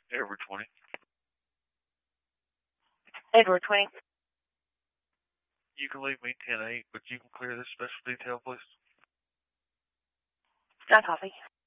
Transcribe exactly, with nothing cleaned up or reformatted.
Edward twenty. Edward twenty. You can leave me ten eight, but you can clear this special detail, please. I copy.